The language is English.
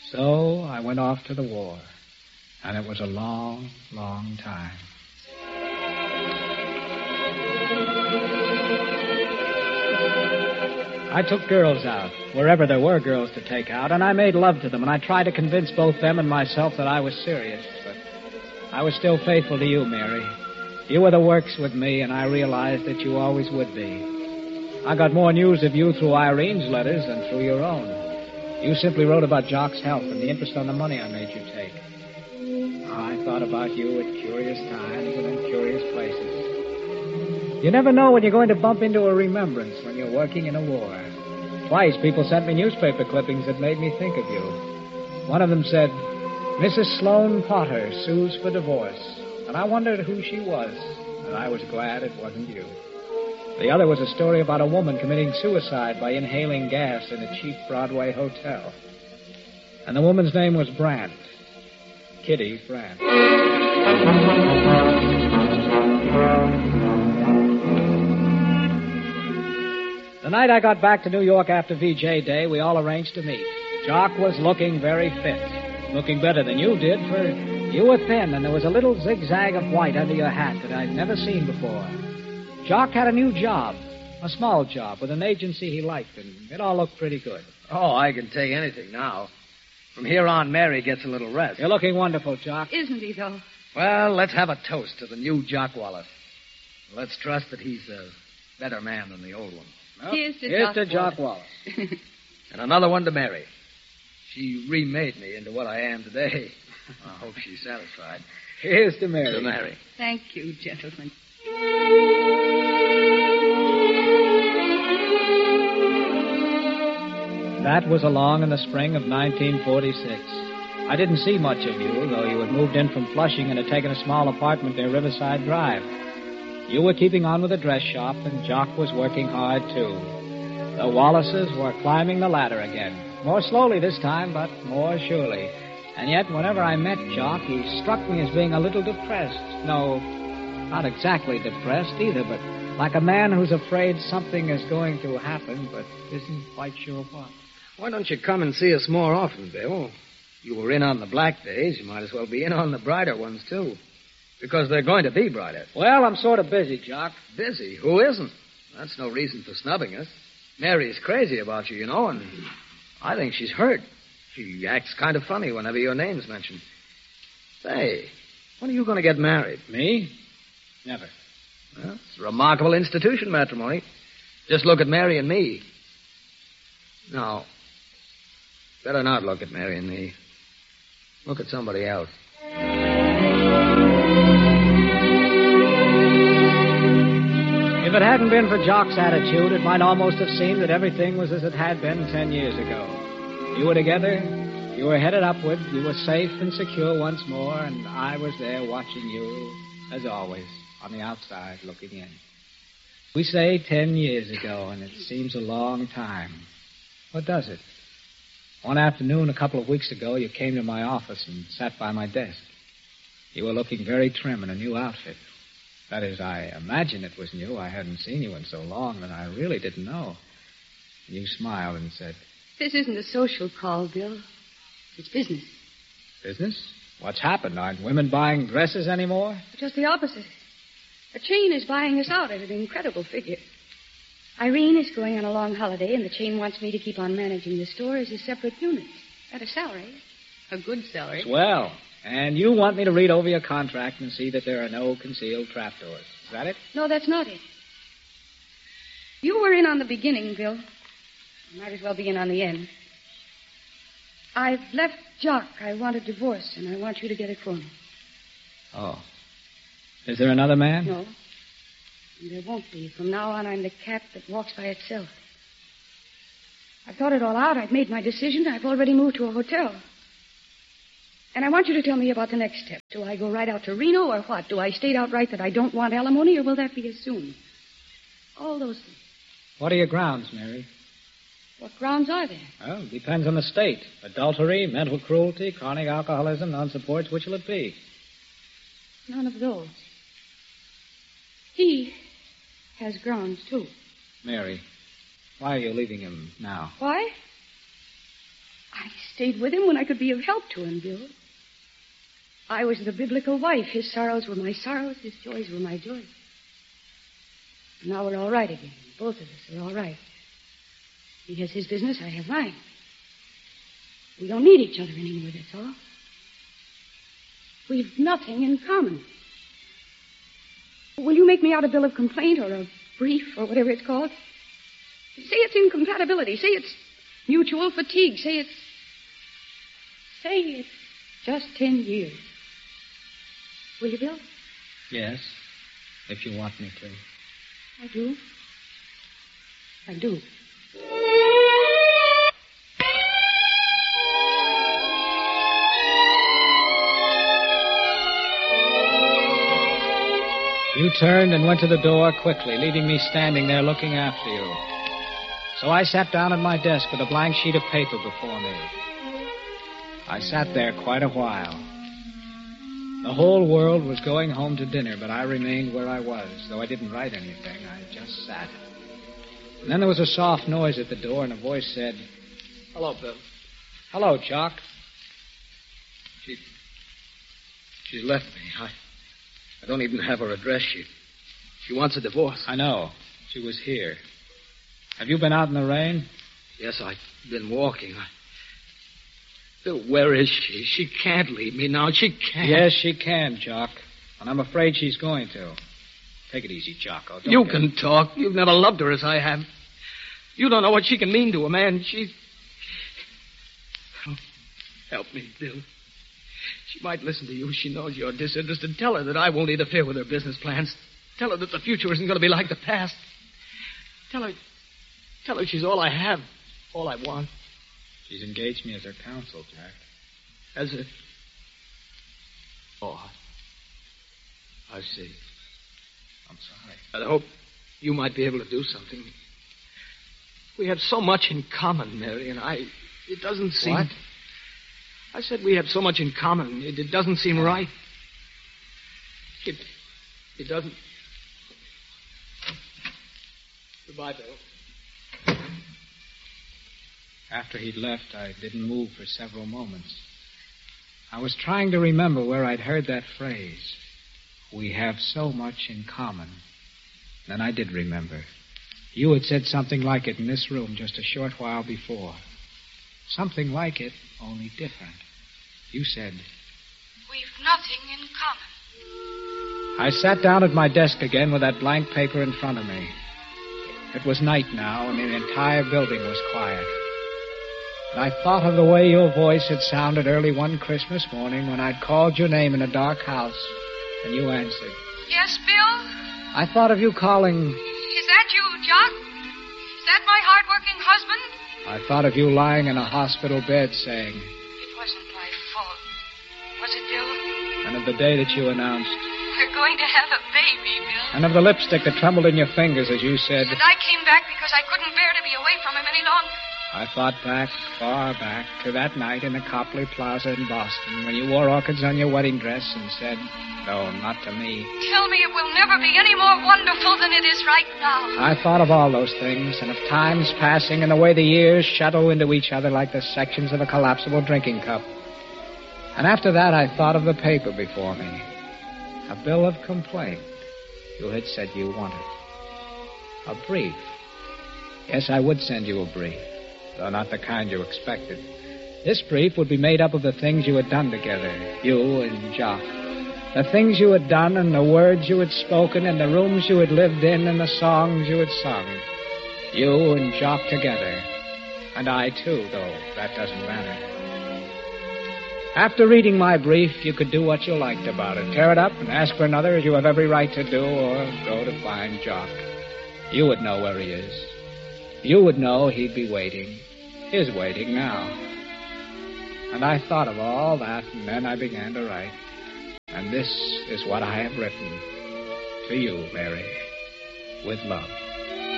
So I went off to the war, and it was a long, long time. I took girls out, wherever there were girls to take out, and I made love to them, and I tried to convince both them and myself that I was serious, but I was still faithful to you, Mary. You were the works with me, and I realized that you always would be. I got more news of you through Irene's letters than through your own. You simply wrote about Jock's health and the interest on the money I made you take. I thought about you at curious times and in curious places. You never know when you're going to bump into a remembrance when you're working in a war. Twice people sent me newspaper clippings that made me think of you. One of them said, Mrs. Sloane Potter sues for divorce. And I wondered who she was, and I was glad it wasn't you. The other was a story about a woman committing suicide by inhaling gas in a cheap Broadway hotel. And the woman's name was Brandt. Kitty Brandt. The night I got back to New York after VJ Day, we all arranged to meet. Jock was looking very fit. Looking better than you did, for you were thin, and there was a little zigzag of white under your hat that I'd never seen before. Jock had a new job, a small job, with an agency he liked, and it all looked pretty good. Oh, I can take anything now. From here on, Mary gets a little rest. You're looking wonderful, Jock. Isn't he, though? Well, let's have a toast to the new Jock Wallace. Let's trust that he's a better man than the old one. Well, Here's to Jock Wallace. And another one to Mary. She remade me into what I am today. I hope she's satisfied. Here's to Mary. To Mary. Thank you, gentlemen. That was along in the spring of 1946. I didn't see much of you, though you had moved in from Flushing and had taken a small apartment near Riverside Drive. You were keeping on with the dress shop, and Jock was working hard, too. The Wallaces were climbing the ladder again. More slowly this time, but more surely. And yet, whenever I met Jock, he struck me as being a little depressed. No, not exactly depressed either, but like a man who's afraid something is going to happen, but isn't quite sure what. Why don't you come and see us more often, Bill? You were in on the black days. You might as well be in on the brighter ones, too. Because they're going to be brighter. Well, I'm sort of busy, Jock. Busy? Who isn't? That's no reason for snubbing us. Mary's crazy about you, you know, and I think she's hurt. She acts kind of funny whenever your name's mentioned. Say, when are you going to get married? Me? Never. Well, it's a remarkable institution, matrimony. Just look at Mary and me. No. Better not look at Mary and me. Look at somebody else. If it hadn't been for Jock's attitude, it might almost have seemed that everything was as it had been 10 years ago. You were together, you were headed upward, you were safe and secure once more, and I was there watching you, as always, on the outside looking in. We say 10 years ago, and it seems a long time. What does it? One afternoon a couple of weeks ago, you came to my office and sat by my desk. You were looking very trim in a new outfit. That is, I imagine it was new. I hadn't seen you in so long that I really didn't know. And you smiled and said, This isn't a social call, Bill. It's business. Business? What's happened? Aren't women buying dresses anymore? Just the opposite. A chain is buying us out at an incredible figure. Irene is going on a long holiday, and the chain wants me to keep on managing the store as a separate unit. At a salary. A good salary. Swell. And you want me to read over your contract and see that there are no concealed trapdoors. Is that it? No, that's not it. You were in on the beginning, Bill. You might as well be in on the end. I've left Jock. I want a divorce, and I want you to get it for me. Oh. Is there another man? No. And there won't be. From now on, I'm the cat that walks by itself. I've thought it all out. I've made my decision. I've already moved to a hotel. And I want you to tell me about the next step. Do I go right out to Reno or what? Do I state outright that I don't want alimony, or will that be as soon? All those things. What are your grounds, Mary? What grounds are there? Well, it depends on the state. Adultery, mental cruelty, chronic alcoholism, non-supports. Which will it be? None of those. He has grounds, too. Mary, why are you leaving him now? Why? I stayed with him when I could be of help to him, Bill. I was the biblical wife. His sorrows were my sorrows. His joys were my joys. Now we're all right again. Both of us are all right. He has his business. I have mine. We don't need each other anymore, that's all. We've nothing in common. Will you make me out a bill of complaint or a brief or whatever it's called? Say it's incompatibility. Say it's mutual fatigue. Say it's just 10 years. Will you, Bill? Yes, if you want me to. I do. I do. You turned and went to the door quickly, leaving me standing there looking after you. So I sat down at my desk with a blank sheet of paper before me. I sat there quite a while. The whole world was going home to dinner, but I remained where I was. Though I didn't write anything, I just sat. And then there was a soft noise at the door, and a voice said, Hello, Bill. Hello, Jock. She's left me. I don't even have her address sheet. She wants a divorce. I know. She was here. Have you been out in the rain? Yes, I've been walking. Bill, where is she? She can't leave me now. She can't. Yes, she can, Jock. And I'm afraid she's going to. Take it easy, Jocko. You can talk. You've never loved her as I have. You don't know what she can mean to a man. She's... Oh, help me, Bill. She might listen to you. She knows you're disinterested. Tell her that I won't interfere with her business plans. Tell her that the future isn't going to be like the past. Tell her she's all I have, all I want. She's engaged me as her counsel, Jack. As if... Oh, I see. I'm sorry. I hope you might be able to do something. We have so much in common, Mary and I. It doesn't seem... What? I said we have so much in common. It doesn't seem right. It doesn't... Goodbye, Bill. After he'd left, I didn't move for several moments. I was trying to remember where I'd heard that phrase. We have so much in common. Then I did remember. You had said something like it in this room just a short while before. Something like it, only different. You said, We've nothing in common. I sat down at my desk again with that blank paper in front of me. It was night now, and the entire building was quiet. And I thought of the way your voice had sounded early one Christmas morning when I'd called your name in a dark house, and you answered. Yes, Bill? I thought of you calling... Is that you, Jock? Is that my hard-working husband? I thought of you lying in a hospital bed saying... It wasn't my fault. Was it, Bill? And of the day that you announced... We're going to have a baby, Bill. And of the lipstick that trembled in your fingers as you said... And I came back because I couldn't bear to be away from him any longer. I thought back, far back, to that night in the Copley Plaza in Boston when you wore orchids on your wedding dress and said, no, not to me. Tell me it will never be any more wonderful than it is right now. I thought of all those things and of times passing and the way the years shuttle into each other like the sections of a collapsible drinking cup. And after that, I thought of the paper before me. A bill of complaint you had said you wanted. A brief. Yes, I would send you a brief. Though not the kind you expected. This brief would be made up of the things you had done together, you and Jock. The things you had done and the words you had spoken and the rooms you had lived in and the songs you had sung. You and Jock together. And I, too, though that doesn't matter. After reading my brief, you could do what you liked about it. Tear it up and ask for another as you have every right to do, or go to find Jock. You would know where he is. You would know he'd be waiting. Is waiting now. And I thought of all that, and then I began to write. And this is what I have written. To you, Mary, with love.